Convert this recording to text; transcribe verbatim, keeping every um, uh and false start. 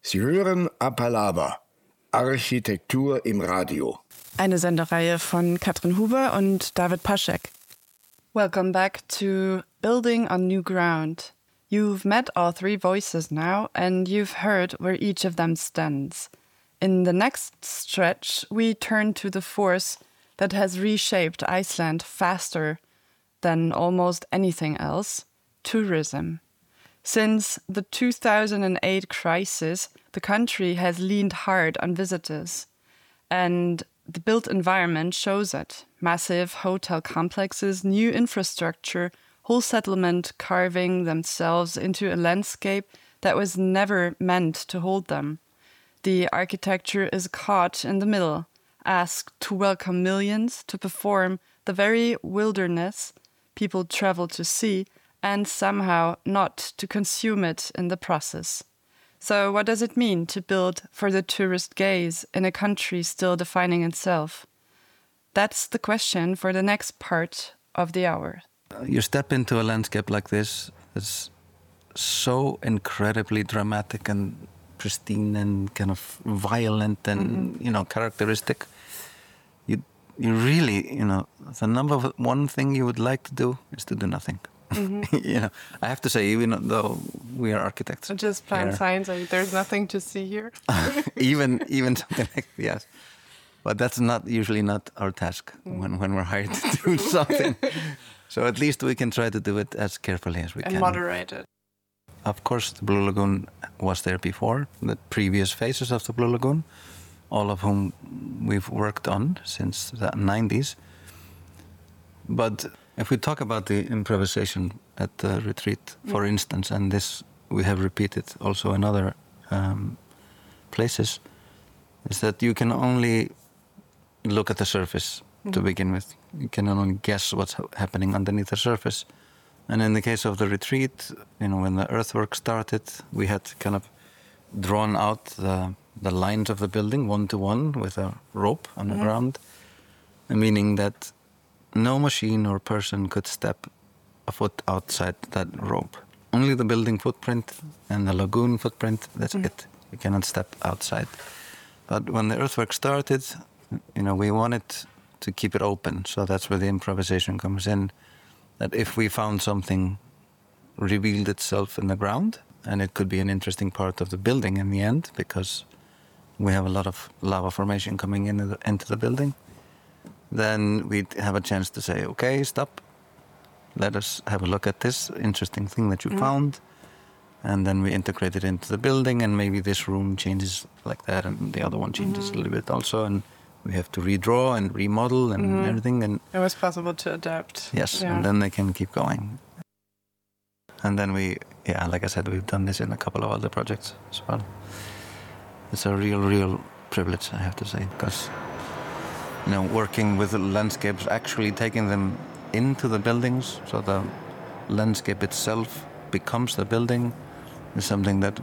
Sie hören Apalava, Architektur im Radio. Eine Sendereihe von Katrin Huber und David Paschek. Welcome back to Building on New Ground. You've met all three voices now, and you've heard where each of them stands. In the next stretch, we turn to the force that has reshaped Iceland faster than almost anything else, tourism. Since the two thousand eight crisis, the country has leaned hard on visitors, and the built environment shows it. Massive hotel complexes, new infrastructure, whole settlement carving themselves into a landscape that was never meant to hold them. The architecture is caught in the middle, asked to welcome millions, to perform the very wilderness people travel to see, and somehow not to consume it in the process. So what does it mean to build for the tourist gaze in a country still defining itself? That's the question for the next part of the hour. You step into a landscape like this, it's so incredibly dramatic and pristine and kind of violent and, mm-hmm. you know, characteristic. You you really, you know, the number one thing you would like to do is to do nothing. Mm-hmm. You know, I have to say, even though we are architects, just plant signs. Like, there's nothing to see here. even even something like yes, but that's not usually not our task mm. when when we're hired to do something. So at least we can try to do it as carefully as we and can. And moderate it. Of course, the Blue Lagoon was there before. The previous phases of the Blue Lagoon, all of whom we've worked on since the nineties. But if we talk about the improvisation at the retreat, for mm. instance, and this we have repeated also in other um, places, is that you can only look at the surface mm. to begin with. You can only guess what's ha- happening underneath the surface. And in the case of the retreat, you know, when the earthwork started, we had kind of drawn out the, the lines of the building one to one with a rope on the mm. ground, meaning that no machine or person could step a foot outside that rope. Only the building footprint and the lagoon footprint, that's mm. it. You cannot step outside. But when the earthwork started, you know, we wanted to keep it open. So that's where the improvisation comes in. That if we found something revealed itself in the ground, and it could be an interesting part of the building in the end, because we have a lot of lava formation coming in the, into the building, then we'd have a chance to say, okay, stop. Let us have a look at this interesting thing that you mm. found. And then we integrate it into the building, and maybe this room changes like that, and the other one changes mm-hmm. a little bit also. And we have to redraw and remodel and mm-hmm. everything. And it was possible to adapt. Yes, yeah. And then they can keep going. And then we, yeah, like I said, we've done this in a couple of other projects as well. It's a real, real privilege, I have to say, because, you know, working with the landscapes, actually taking them into the buildings, so the landscape itself becomes the building, is something that